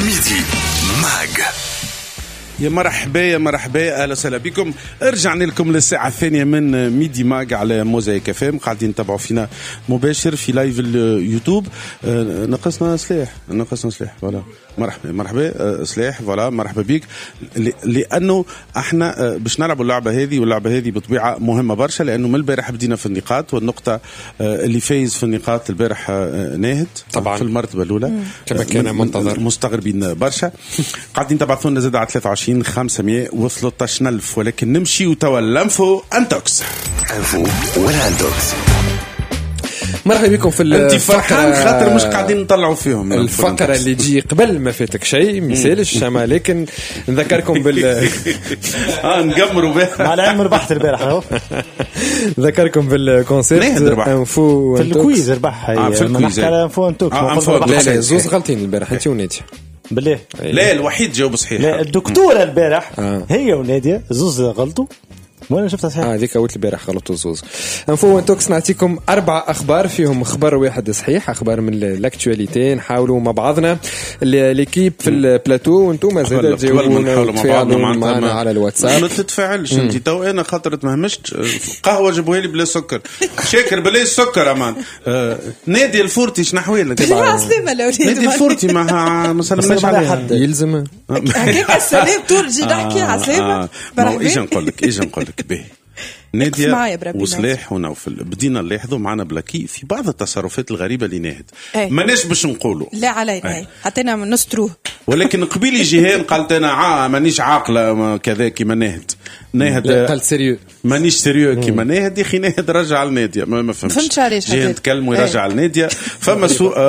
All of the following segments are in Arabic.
ميدي ماغ. يا مرحبا اهلا وسهلا بكم. رجعنا لكم للساعه الثانيه من ميدي ماغ على موزايك اف ام. قاعدين نتابعوا فينا مباشر في لايف اليوتيوب. نقصنا سلاح فوالا. مرحبا سلاح فوالا. مرحبا بك لانه احنا باش نلعبوا اللعبه هذه، واللعبه هذه بطبيعه مهمه برشا لانه من البارح بدينا في النقاط، والنقطه اللي فايز في النقاط البارح ناهد طبعا في المرتبه الاولى كما كان منتظر. مستغربين برشا. قاعدين تبعثوا لنا زاد على 23,513,000. ولكن نمشي وتوا الانفو انتوكس. انفو ولا انتوكس. مرحبا بكم في انت فرحان خاطر مش قاعدين نطلعوا فيهم الفقره اللي تجي قبل ما فاتك شيء مثالش اما لكن نذكركم بال نقمروا بها مع العلم ربحت البارح اهو. نذكركم بالكونسيبت انفو في الكويز ربح. في الكويز على انفو انتوكس. لا زوز غلطين البارح انت ونادية. بالله لا الوحيد جاوب صحيح. لا الدكتوره البارح هي ونادية زوز غلطوا وانا شفتها صحيح. هذيك اول البارح غلطوا الزوز. انفو انتوكس نعطيكم 4 اخبار فيهم خبر واحد صحيح، اخبار من الاكtualité. نحاولوا مع بعضنا ليكيب في البلاتو وانتم زاد تجاوبونا معنا على الواتساب. ما تتفاعلش انت تو انا خاطر تمهمشت قهوه جابوها لي بلا سكر. شاكر بلا السكر امان. نادي الفورتي شنحوالك عسلامه الاولاد. نادي الفورتي ما سلمناش على حد يلزم هكاك السلام طول جي نحكي عسلامه. ايش نقول لك به نادية وصلاح ونوفل بدينا نلاحظوا معنا بلاكي في بعض التصرفات الغريبة اللي ناهد ماناش باش نقولوا لا علينا حتى انا نستروه، ولكن قبيلي جيهان قالت انا مانيش عاقلة كذا كيما ناهد قالت سيريو مانيش سيريو كيما ناهد. يا اخي ناهد رجع لنادية ما فهمتش جيهان تكلم ويرجع لنادية. فما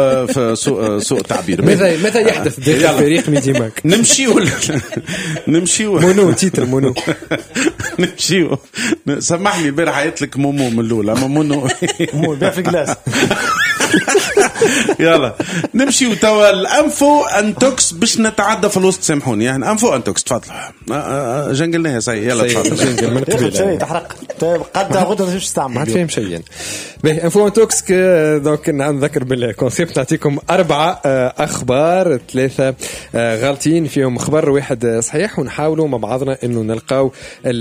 سوء تعبير. ماذا يحدث داخل فريق ميدي ماك؟ نمشيو مونو تيتر مونو نمشيو. سمحني البارح عيط لك مومو من الاولى مونو بيع في جلاس. يلا نمشي وتوا الانفو انتوكس باش نتعدى في الوسط. سامحوني يعني انفو انتوكس تفضل جنقلناها صحيح. يلا تفضل جنقل من قبل تحرق قد غدا مش تستعمل ما فهم شيء. باهي انفو انتوكس دونك نذكر بالكونسيبت. نعطيكم 4 اخبار 3 غالطين فيهم خبر واحد صحيح، ونحاولوا مع بعضنا انه نلقاو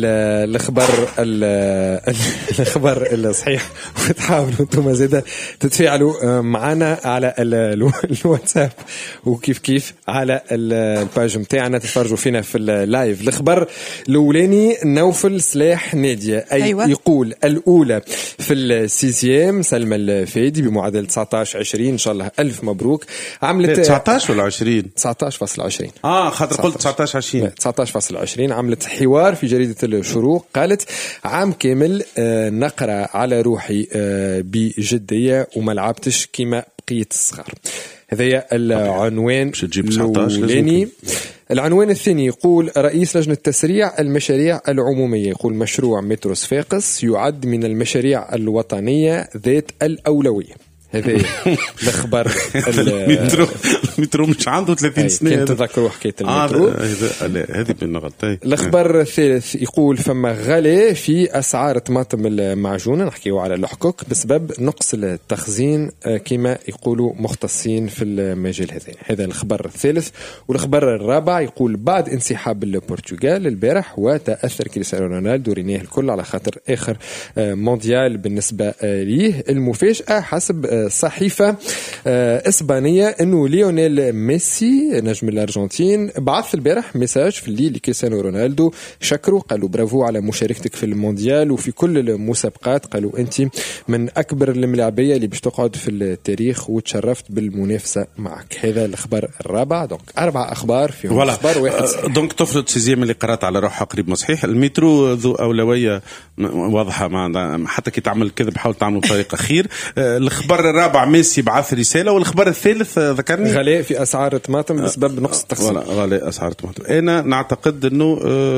الخبر الصحيح وتحاولوا انتم زاده تتفاعلوا معنا على الواتساب وكيف على الباج متاعنا تتفرجوا فينا في اللايف. الخبر الاولاني نوفل سلاح نادية أيوة. يقول الاولى في السيزيام سلمى الفادي بمعدل 19-20 ان شاء الله الف مبروك. عملت 19 ولا 20 19.20 خاطر قلت 19.20 عملت حوار في جريدة الشروق. قالت عام كامل نقرأ على روحي بجدية وما لعبتش كيما بقية الصغار. هذا العنوان الأولاني. العنوان الثاني يقول رئيس لجنة تسريع المشاريع العمومية يقول مشروع مترو صفاقس يعد من المشاريع الوطنية ذات الأولوية. هذا الخبر. المترو مش عنده 30 سنة. كنت تذكروا حكاية المترو. هذه بالنغلط. الخبر الثالث يقول فما غلاء في أسعار طماطم المعجونة نحكيه على الحقوق بسبب نقص التخزين كما يقولوا مختصين في المجال هذا. هذا الخبر الثالث. والخبر الرابع يقول بعد انسحاب البرتغال البارح وتأثر كريستيانو رونالدو رينيه الكل على خاطر آخر مونديال بالنسبة ليه. المفاجأة حسب صحيفة إسبانية أنه ليونيل ميسي نجم الأرجنتين بعث البارح مساج في الليل لكريستيانو رونالدو شكروا قالوا برافو على مشاركتك في المونديال وفي كل المسابقات. قالوا أنت من أكبر الملاعبية اللي باش تقعد في التاريخ وتشرفت بالمنافسة معك. هذا الخبر الرابع. دونك 4 أخبار فيهم أخبار واحد صحيح. دونك طفلة سيزيام اللي قرأت على روحها قريب ما صحيح. المترو ذو أولوية واضحة حتى كي تعمل كذا بحاول تعمل بطريقة خير. الخبر الرابع ميسي بعث رسالة. والخبر الثالث ذكرني غلاء في أسعار الطماطم بسبب نقص التخزين. غلاء أسعار الطماطم. أنا نعتقد أنه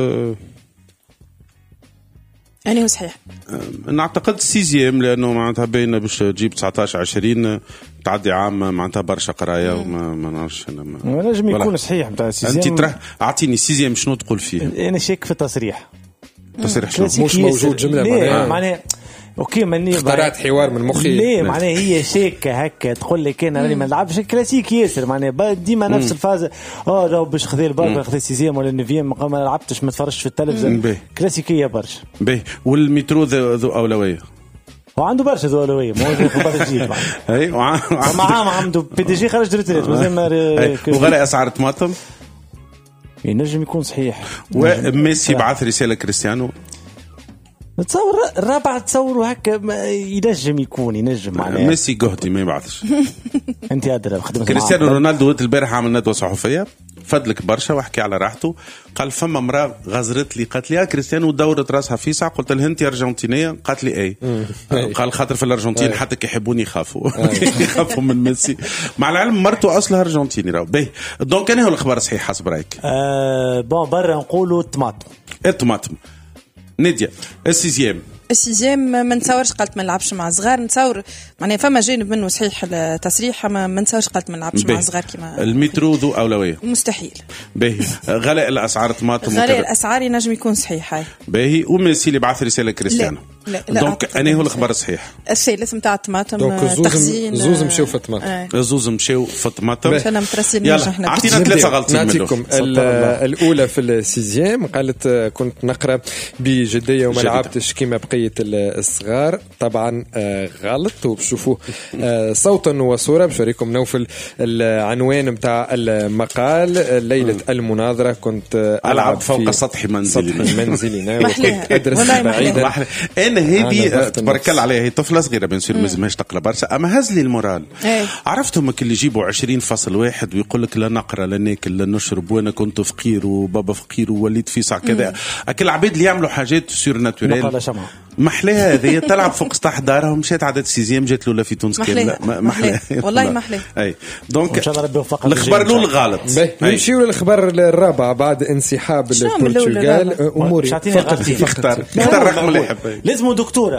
أنا هو صحيح. نعتقد سيزيام لأنه معناتها بين باش تجيب 19-20 تعدي عام معناتها برشا قراية وما نعرفش أنا نجم يكون صحيح متاع سيزيام. أنت ترى أعطيني سيزيام شنو تقول فيه؟ أنا شاك في التصريح. تصريح شنو مش موجود جملة معناه اوكي ماني اخترعت حوار من مخي. ليه معناها هي شيكه هكا تقول لك انا راني ما نلعبش كلاسيك ياسر معناها ديما نفس الفاز راهو باش خذي البركه خذي السيزيام ولا النيفيام ما لعبتش ما تفرجش في التلفزيون كلاسيكيه برشا باهي. والمترو ذو اولويه وعنده برشا ذو اولويه مو خبط الجيل اي معاه عنده بي دي جي خرج ريتريت مازال وغلاء اسعار الطماطم ينجم يكون صحيح. وميسي بعث رساله كريستيانو نتصور الرابع تصوروا هكا ينجم معناها ميسي قهدي ما يبعثش. انت ادرى خدمت كريستيانو رونالدو البارح عمل ندوه صحفيه فضلك برشا وحكي على راحته. قال فما امراه غزرت لي قالت لي كريستيانو دورت راسها فيسع قلت لها انت ارجنتينيه قالت لي اي قال خاطر في الارجنتين حتى كي يحبوني يخافوا يخافوا من ميسي مع العلم مرته اصلها ارجنتيني راهو باهي. دونك انا هو الاخبار صحيح حسب رايك؟ بون برا نقولوا الطماطم نادية السيزيام ما نتصورش قالت ما نلعبش مع صغار. نتصور معناها فما جانب منه صحيح التصريح ما نتصورش قالت ما نلعبش مع صغار كيما المترو ذو اولويه مستحيل. باهي. غلاء الاسعار الطماطم غلاء الاسعار ينجم يكون صحيح هاي باهي. وميسي اللي بعث رساله كريستيانو دونك انا هو الاخبار الصحيح الثالث نتاع الطماطم تخزين زوز مشيو في الطماطم زوز مشيو في الطماطم. انا مترسل احنا اعطينا 3 غلطين نعطيكم الاولى في السيزيام قالت كنت نقرا بجديه وما لعبتش كيما بقيه الصغار طبعا غلط. وبشوفوا صوتا وصوره بشاريكم نوفل العنوان نتاع المقال ليله المناظره كنت العب فوق سطح منزلي ادرس بعيدا. انا هذه تبارك الله عليها هي طفله صغيره بنصير مازماش تقرا برشا اما هز لي المورال. عرفتهم اللي يجيبوا 20.1 ويقول لك لا نقرا لا ناكل لا نشرب وانا كنت فقير وبابا فقير ووليت في ساعه كذا اكل عبيد اللي يعملوا حاجات سور ناتوريل محلاها هذه تلعب فوق سطح دارهم مشات عدد سيزيام جات له في تونس كامله محلاها والله محلاها. اي دونك الاخبار الاول غلط. نمشيو للاخبار الرابع بعد انسحاب البرتغال. اموري اختار الرقم اللي يحب لازم دكتوره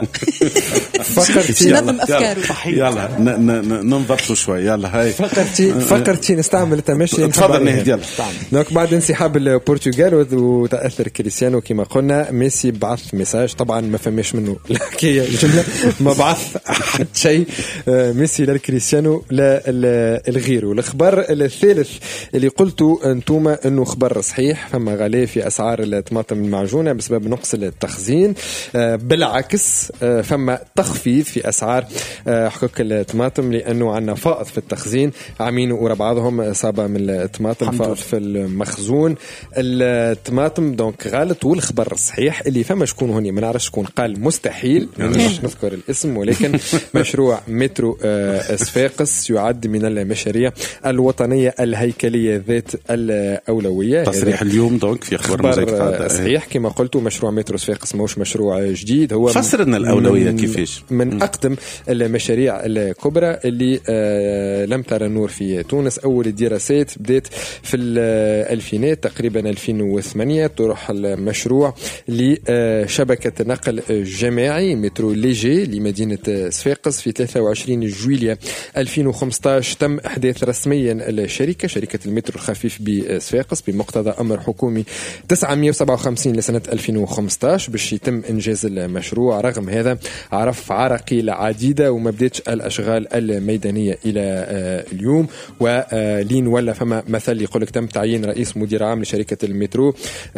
نظم افكاره. يلا ننضبطوا شوي يلا هاي فكرتي نستعمل التمشي. تفضل نهدي دونك بعد انسحاب البرتغال وتاثر كريستيانو كما قلنا ميسي بعث ميساج طبعا ما فهمش منه الحكايه الجمله ما بعث حد شيء ميسي للكريستيانو للغير. والاخبار الثالث اللي قلتوا انتم انه خبر صحيح فما غلاء في اسعار الطماطم المعجونه بسبب نقص التخزين. بالعكس فما تخفيض في اسعار حقوق الطماطم لانه عندنا فائض في التخزين عامين ورا بعضهم اصابه من الطماطم فائض في المخزون الطماطم دونك غلط. والخبر صحيح اللي فما شكون هوني ما نعرفش شكون قال مستحيل مش نذكر الاسم ولكن مشروع مترو صفاقس يعد من المشاريع الوطنيه الهيكليه ذات الاولويه. تصريح اليوم دونك في اخبار صحيح كما قلت مشروع مترو صفاقس ماهوش مشروع جديد هو فسرنا الاولويه كيفاش من اقدم المشاريع الكبرى اللي لم ترى النور في تونس. اول الدراسات بدات في الألفينات تقريبا 2008 طرح المشروع لشبكه نقل جماعي مترو ليجي لمدينه صفاقس. في 23 جويلية 2015 تم احداث رسميا شركه المترو الخفيف بصفاقس بمقتضى امر حكومي 957 لسنه 2015 باش يتم انجاز المشروع. رغم هذا عرف عراقيل عديده وما بداتش الاشغال الميدانيه الى اليوم. ولين ولا فما مثل يقول لك تم تعيين رئيس مدير عام لشركه المترو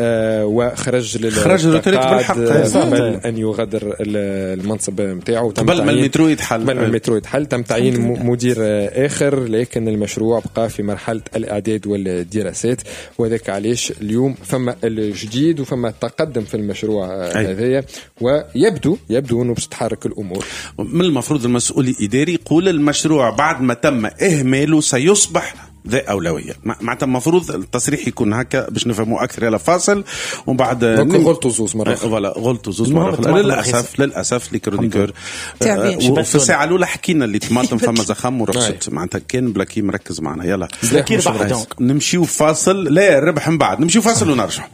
وخرج بالحق قبل ان يغادر المنصب نتاعو قبل ما المترو يتحل تم تعيين مدير اخر لكن المشروع بقى في مرحله الاعداد والدراسات وذاك علاش اليوم فما الجديد وفما تقدم في المشروع هذايا ويبدو انه باش تتحرك الامور. من المفروض المسؤول الاداري يقول المشروع بعد ما تم اهماله سيصبح ذا أولوية. معناتها المفروض التصريح يكون هكا باش نفهموا أكثر. يلا فاصل ومن بعد غلطوا زوز مرة للأسف لي كرونيكور وفي الساعة الأولى حكينا اللي طماطم فما زخم ورخصت معناتها كان بلاكي مركز معنا. يلا نمشيو فاصل لا الربح من بعد نمشيو فاصل ونرجع.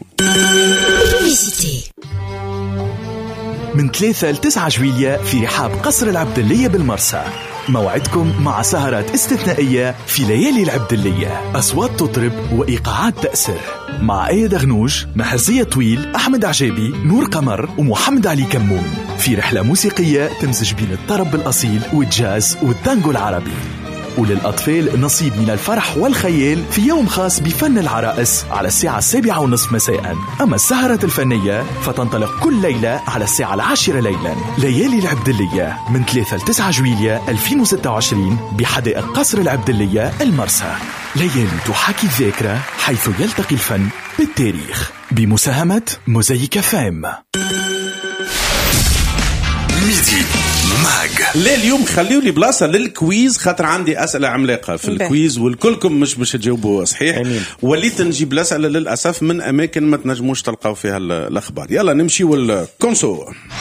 من 3 ل 9 جويلية في رحاب قصر العبدلية بالمرسى موعدكم مع سهرات استثنائية في ليالي العبدلية، أصوات تطرب وإيقاعات تأثر، مع آية دغنوج، محرزية طويل، أحمد عجابي، نور قمر ومحمد علي كمون، في رحلة موسيقية تمزج بين الطرب الأصيل والجاز والتانجو العربي. وللأطفال نصيب من الفرح والخيال في يوم خاص بفن العرائس على الساعة 7:30 مساء. أما السهرة الفنية فتنطلق كل ليلة على الساعة 10 ليلا. ليالي العبدلية من 3 ل 9 جويلية 2026 بحدائق قصر العبدلية المرسى. ليالي تحاكي الذاكرة حيث يلتقي الفن بالتاريخ، بمساهمة موزايك فام. ميدي ماج. لا اليوم خليوا لي بلاصه للكويز، خاطر عندي اسئله عملاقه في الكويز والكلكم مش باش تجاوبوا صحيح. وليت نجيب الاسئله للاسف من اماكن ما تنجموش تلقاو فيها الاخبار. يلا نمشي والكونسو.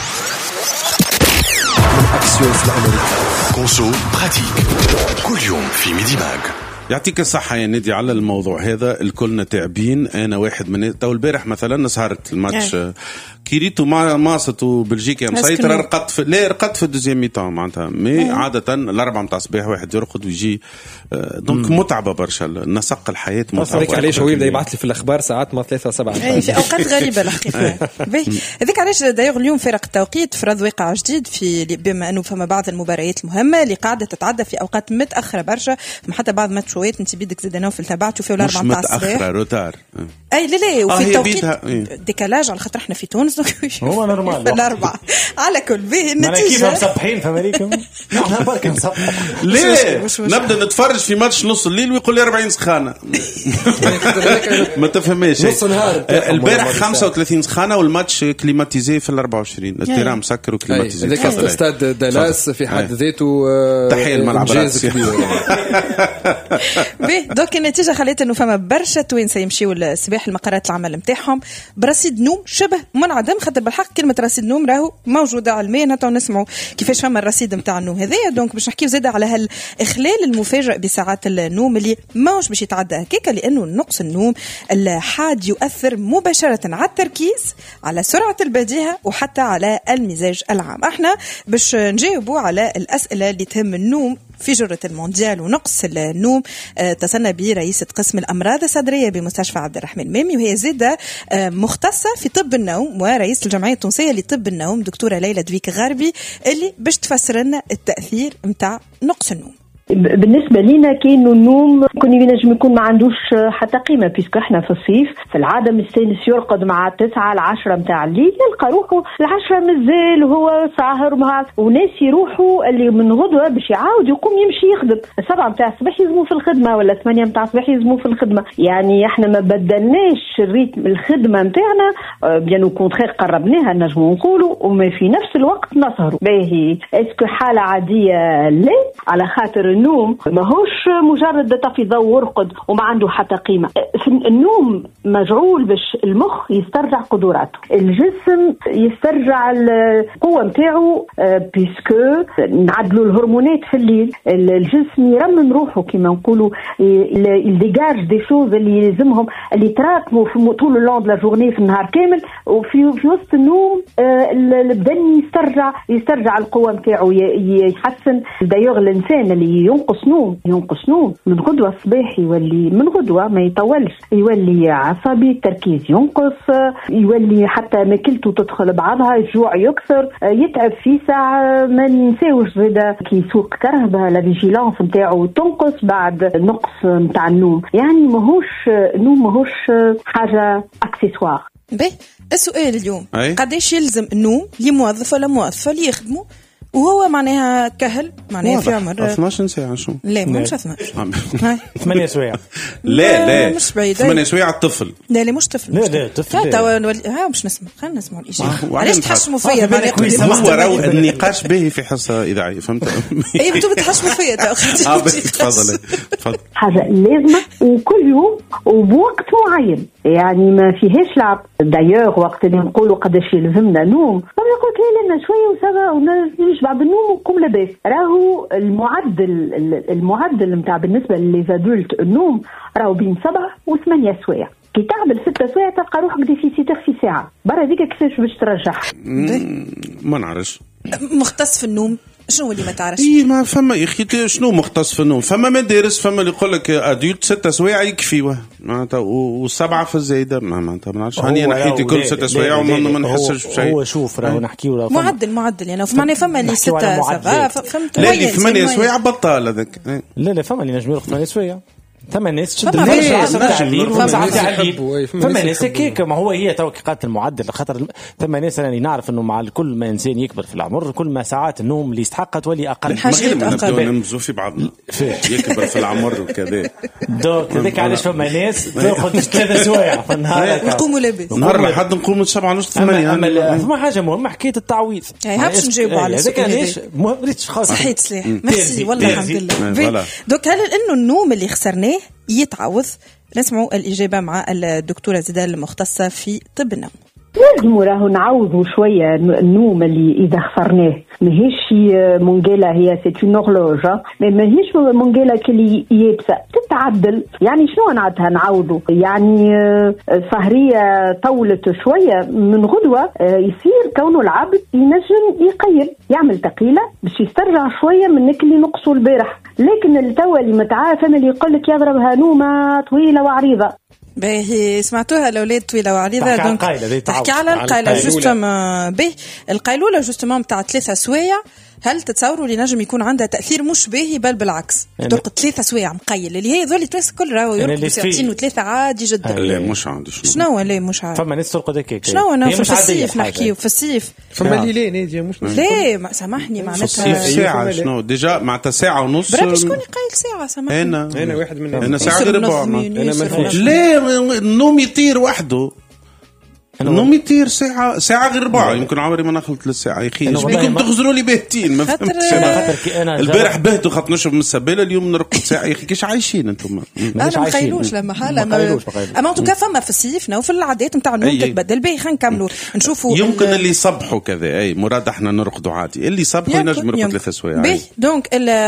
كونسو براتيك كل يوم في ميدي ماج. يعطيك الصحة يا نادي على الموضوع هذا، الكلنا تعبين. أنا واحد من تو البارح مثلا سهرت الماتش كيريتو ماست وبلجيكا مسيطرة، رقدت في الدوزيام ميتان معناتها. مي عادة الأربعة متاع الصباح واحد يرقد ويجي دونك متعبة برشا، نسق الحياة متعبة. علاش هو يبدا يبعث لي في الأخبار ساعات ما 3-7 في أوقات غريبة الحقيقة. هذيك علاش دايوغ اليوم فرق التوقيت فرض واقع جديد في بما أنه فما بعض المباريات المهمة اللي قاعدة تتعدى في أوقات متأخرة برشا، حتى بعض ماتشوات انت بيدك زيد نوفل تبعتوا فيه الأربعة متاع الصباح متأخرة روتار. أي لا وفي التوقيت ديكالاج على خاطر احنا في تونس هو نورمال الأربعة على كل به النتيجة. كيف مصبحين في أمريكا؟ نحن برك نصبح. ليه نبدأ نتفرج في ماتش نص الليل ويقول لي 40 سخانة. ما تفهميش. نص نهار البارح 35 سخانة والماتش كليماتيزي في 24. التيران مسكر وكليماتيزي. ذاك استاد دالاس في حد ذاته تحية الملعب إنجاز كبير. دوك النتيجة خليت انه فما برشا توانسة يمشيوا الصباح المقرات العمل نتاعهم برصيد نوم شبه منعدم، خاطر بالحق كلمة رصيد نوم راهو موجودة علميا، هتا نسمعوا كيفاش فما الرصيد نتاع النوم هذايا. دونك باش نحكيو زاده على هالإخلال المفاجئ بساعات النوم اللي ماهوش باش يتعدى هكاكا، لأنه نقص النوم الحاد يؤثر مباشرة على التركيز، على سرعة البديهة، وحتى على المزاج العام. احنا باش نجاوبوا على الأسئلة اللي تهم النوم في جرة المونديال ونقص النوم اتصلنا برئيسة قسم الأمراض الصدرية بمستشفى عبد الرحمن مامي، وهي زادة مختصة في طب النوم ورئيس الجمعية التونسية لطب النوم دكتورة ليلى دويك غاربي، اللي باش تفسر لنا التأثير متاع نقص النوم. بالنسبه لينا كاين النوم كون ينجم يكون ما عندوش حتى قيمه، بيسكو احنا في الصيف في العاده مستانس يرقد مع 9 ل 10 نتاع الليل، يلقى روحه 10 مازال وهو ساهر مع وناس يروحوا اللي من غدوه باش يعاود يقوم يمشي يخدم 7 نتاع الصباح يزموا في الخدمه ولا 8 نتاع الصباح يزموا في الخدمه. يعني احنا ما بدلناش الريتم الخدمه نتاعنا، بيان كونترير قربناها نجموا نقولوا، وما في نفس الوقت نسهروا. باهي اسكو حاله عاديه؟ لا، على خاطر النوم ماهوش مجرد طفي ضوء ورقد وما عنده حتى قيمة. النوم مجعول باش المخ يسترجع قدراته، الجسم يسترجع القوة متاعه، بيسكو نعدلوا الهرمونات في الليل، الجسم يرمم روحه كما نقولوا، يديجاج دي شوز اللي يلزمهم اللي تراكموا في طول اللون لا جورني في النهار كامل، وفي وسط النوم البدن يسترجع القوة متاعه، يحسن. دايوغ الإنسان اللي ينقص نوم من غدوة الصباح يولي من غدوة ما يطولش، يولي عصبي، التركيز ينقص، يولي حتى ماكلته تدخل بعضها، الجوع يكثر، يتعب في ساعة. ما ننساوش زادا كي يسوق كرهبة لا فيجيلانس نتاعو تنقص بعد نقص نتاع النوم. يعني ماهوش حاجة اكسسوار. السؤال اليوم قداش يلزم النوم لموظف ولا موظفة اللي يخدموا وهو معناها كهل، معناها في عمر 12 ساعة شو؟ لا مش 12 8 سوايع. لا مش بعيد 8 سوايع الطفل. لا مش طفل. لا طفل. ها مش نسمع، خلينا نسمع الإجابة. علاش تحشموا فيا؟ هو راهو النقاش باهي في حصة إذاعية، فهمت؟ أي أنتوا بتحشموا فيا تفضل. حاجة لازمة وكل يوم وبوقت معين، يعني ما فيهاش لعب. دايوغ وقت اللي نقولوا قداش يلزمنا نوم، ما يقول لنا شوية وسبا ونشبع بالنوم وقوم لاباس. راهو المعدل نتاع بالنسبة للزادولت النوم راهو بين 7 و8 سوايع. كي تعمل 6 سوايع تلقى روحك ديفيسيتر في ساعة. برا ديك كيفاش باش ترجع؟ ما نعرفش. مختص في النوم شنو اللي ما تعرفش؟ اي ما فما يا اخي شنو مختص في النوم، فما مدارس فما اللي يقول لك ادولت 6 سوايع يكفي معناتها و7 في الزايده معناتها ما نعرفش هاني انا حياتي كل 6 سوايع وما نحسش بشيء. هو شوف راهو نحكيو معدل يعني فما اللي 6 سوايع فهمت. لا اللي 8 سوايع بطال هذاك. لا فما اللي نجم يرقد 8 سوايع. ثم الناس تشد فما ناس هيك ما هو هي تو قالت المعدل خاطر ثم ناس راني نعرف انه مع كل ما انسان يكبر في العمر كل ما ساعات النوم اللي يستحقها تولي اقل. نبداو نمزوا في بعضنا يكبر في العمر وكذا. دوك هذاك علاش فما ناس تاخذ 3 سوايع في النهار يقوموا لاباس نهار لحد نقوموا 7:30 8. فما حاجه مهمه حكايه التعويض. باش نجاوبوا على هذاك علاش ما ريتش خاص. صحيت سلاح ميرسي والله الحمد لله. دوك هل انه النوم اللي خسرناه يتعوض؟ نسمعوا الإجابة مع الدكتورة زيدان المختصة في طب النوم. لازم راهو نعوضوا شويه النوم اللي اذا خسرناه. ماهيش مونجيلا هي سيت اون اورلوج ماهيش مونجيلا كلي يابسه تتعدل. يعني شنو معناتها نعوضوا؟ يعني سهريه طولت شويه من غدوه يصير كونه العبد ينجم يقيل يعمل ثقيله باش يسترجع شويه من اللي نقصوا البارح. لكن التوا اللي متعافى اللي يقول لك يضربها نومه طويله وعريضه. باهي سمعتوها الاولاد طويله وعريضه. دونك تحكي على القيله جوستومون. باهي القيلوله جوستومون نتاع 3 سوايع هل تتصوروا اللي نجم يكون عندها تاثير مش باهي بل بالعكس؟ ترقد 3 سوايع مقيل اللي هي ذول الناس الكل راهو يرقدوا ساعتين و3 عادي جدا. لا مش عندي شنو لا مش عادي. فما ناس ترقد هكاك. شنو انا في الصيف نحكيو في الصيف فما ليلين هذه مش لا سامحني معناتها ساعه شنو ديجا معناتها ساعه ونص. برا شكون يقيل ساعه سامحني. انا واحد من انا ساعه غير ربع. انا ما نفوتش. لا النوم يطير وحده. النوم يطير ساعة غير 4 يمكن عمري ما ناخذ 3 ساعات يا اخي. بيكم تغزروا لي باهتين ما فهمتش. البارح بهتوا خاطر نشرب من السبالة اليوم نرقد ساعة يا اخي. كيش عايشين انتم؟ انا ما نخيلوش لما حاله اما انتو فما في الصيف وفي العادات نتاع النوم تتبدل. باهي خلينا نكملوا نشوفوا. يمكن اللي يصبحوا كذا اي مراد احنا نرقدوا عادي. اللي يصبحوا ينجم يرقد 3 سوايع. باهي دونك